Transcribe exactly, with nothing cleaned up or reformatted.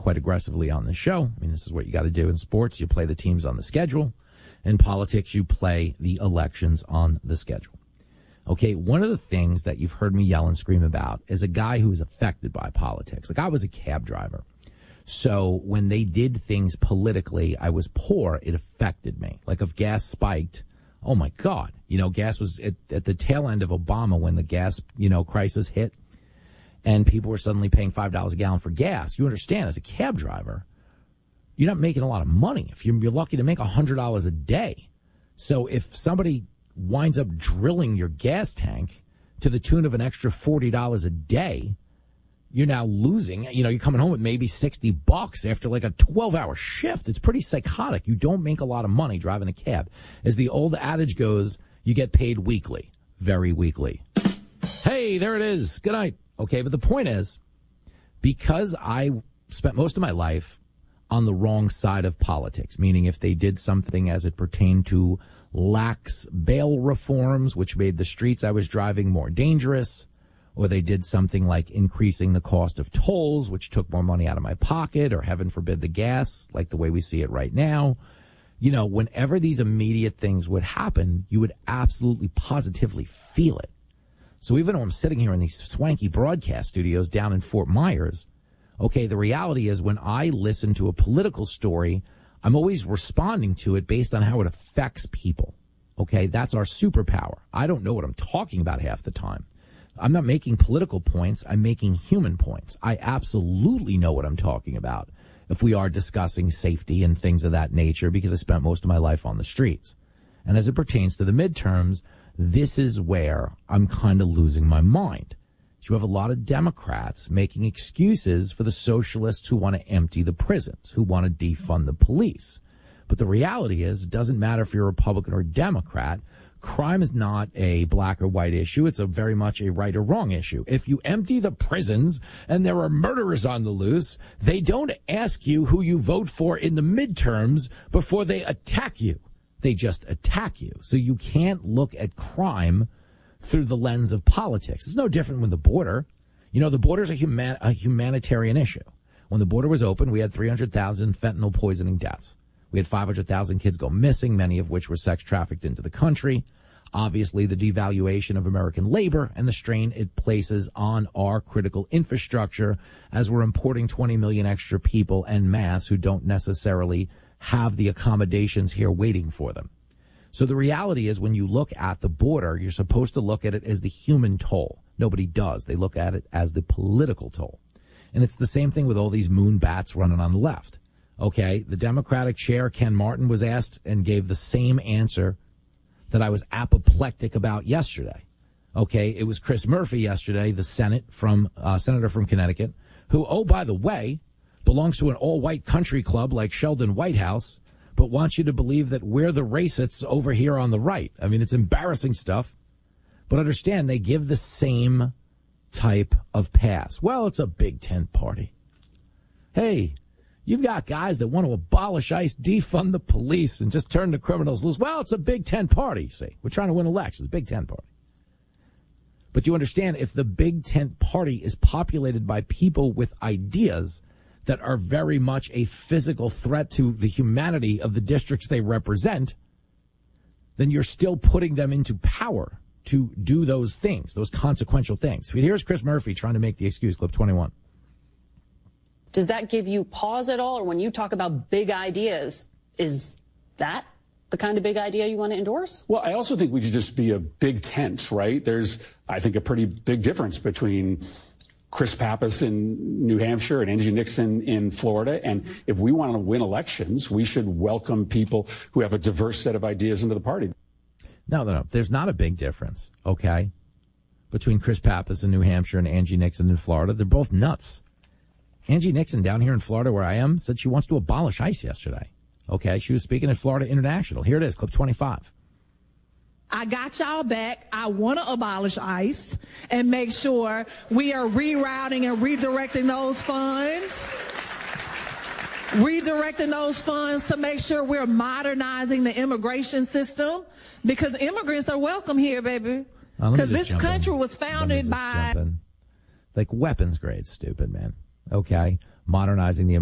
quite aggressively on the show. I mean, this is what you got to do in sports. You play the teams on the schedule. In politics, you play the elections on the schedule. Okay, one of the things that you've heard me yell and scream about is a guy who is affected by politics. Like, I was a cab driver. So when they did things politically, I was poor, it affected me. Like, if gas spiked, oh my God. You know, gas was at, at the tail end of Obama when the gas, you know, crisis hit and people were suddenly paying five dollars a gallon for gas. You understand, as a cab driver, you're not making a lot of money. If you're, you're lucky to make one hundred dollars a day. So if somebody winds up drilling your gas tank to the tune of an extra forty dollars a day, you're now losing. You know, you're coming home with maybe sixty bucks after like a twelve hour shift. It's pretty psychotic. You don't make a lot of money driving a cab. As the old adage goes, you get paid weekly, very weekly. Hey, there it is. Good night. Okay, but the point is, because I spent most of my life on the wrong side of politics, meaning if they did something as it pertained to lax bail reforms, which made the streets I was driving more dangerous, or they did something like increasing the cost of tolls, which took more money out of my pocket, or heaven forbid the gas, like the way we see it right now. You know, whenever these immediate things would happen, you would absolutely positively feel it. So even though I'm sitting here in these swanky broadcast studios down in Fort Myers, okay, the reality is when I listen to a political story, I'm always responding to it based on how it affects people. Okay, that's our superpower. I don't know what I'm talking about half the time. I'm not making political points. I'm making human points. I absolutely know what I'm talking about if we are discussing safety and things of that nature, because I spent most of my life on the streets. And as it pertains to the midterms, this is where I'm kind of losing my mind. You have a lot of Democrats making excuses for the socialists who want to empty the prisons, who want to defund the police. But the reality is, it doesn't matter if you're a Republican or Democrat. Crime is not a black or white issue. It's a very much a right or wrong issue. If you empty the prisons and there are murderers on the loose, they don't ask you who you vote for in the midterms before they attack you. They just attack you. So you can't look at crime through the lens of politics. It's no different with the border. You know, the border is a, human, a humanitarian issue. When the border was open, we had three hundred thousand fentanyl poisoning deaths. We had five hundred thousand kids go missing, many of which were sex trafficked into the country. Obviously, the devaluation of American labor and the strain it places on our critical infrastructure as we're importing twenty million extra people en masse who don't necessarily have the accommodations here waiting for them. So the reality is, when you look at the border, you're supposed to look at it as the human toll. Nobody does. They look at it as the political toll. And it's the same thing with all these moon bats running on the left. Okay, the Democratic chair, Ken Martin, was asked and gave the same answer that I was apoplectic about yesterday. Okay, it was Chris Murphy yesterday, the Senate from uh, senator from Connecticut, who, oh, by the way, belongs to an all-white country club like Sheldon Whitehouse, but wants you to believe that we're the racists over here on the right. I mean, it's embarrassing stuff. But understand, they give the same type of pass. Well, it's a big tent party. Hey, you've got guys that want to abolish ICE, defund the police, and just turn the criminals loose. Well, it's a big tent party, you see. We're trying to win elections, big tent party. But you understand, if the big tent party is populated by people with ideas that are very much a physical threat to the humanity of the districts they represent, then you're still putting them into power to do those things, those consequential things. Here's Chris Murphy trying to make the excuse, clip twenty-one. Does that give you pause at all? Or when you talk about big ideas, is that the kind of big idea you want to endorse? Well, I also think we should just be a big tent, right? There's, I think, a pretty big difference between Chris Pappas in New Hampshire and Angie Nixon in Florida. And if we want to win elections, we should welcome people who have a diverse set of ideas into the party. No, no, no. There's not a big difference, okay, between Chris Pappas in New Hampshire and Angie Nixon in Florida. They're both nuts. Angie Nixon down here in Florida where I am said she wants to abolish ICE yesterday. Okay, she was speaking at Florida International. Here it is, clip twenty-five. I got y'all back. I want to abolish ICE and make sure we are rerouting and redirecting those funds. Redirecting those funds to make sure we're modernizing the immigration system, because immigrants are welcome here, baby. Because uh, this country in. was founded by... Like weapons grade stupid, man. Okay? Modernizing the